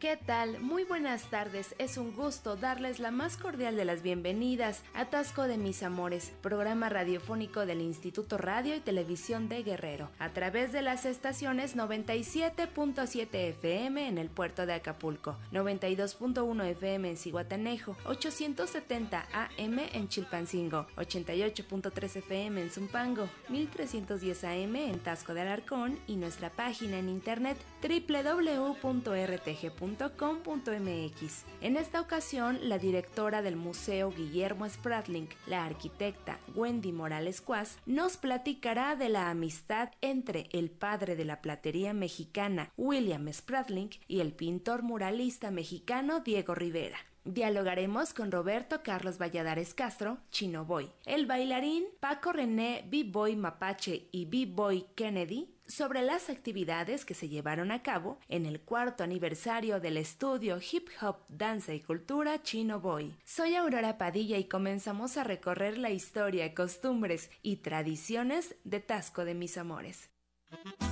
¿Qué tal? Muy buenas tardes, es un gusto darles la más cordial de las bienvenidas a Tasco de Mis Amores, programa radiofónico del Instituto Radio y Televisión de Guerrero, a través de las estaciones 97.7 FM en el puerto de Acapulco, 92.1 FM en Zihuatanejo, 870 AM en Chilpancingo, 88.3 FM en Zumpango, 1310 AM en Tasco de Alarcón y nuestra página en internet www.rtg.com.mx. En esta ocasión, la directora del Museo Guillermo Spratling, la arquitecta Wendy Morales Cuas, nos platicará de la amistad entre el padre de la platería mexicana, William Spratling, y el pintor muralista mexicano Diego Rivera. Dialogaremos con Roberto Carlos Valladares Castro, Chino Boy, el bailarín Paco René B-Boy Mapache y B-Boy Kennedy, sobre las actividades que se llevaron a cabo en el 4º aniversario del estudio Hip Hop, Danza y Cultura Chino Boy. Soy Aurora Padilla y comenzamos a recorrer la historia, costumbres y tradiciones de Tasco de Mis Amores.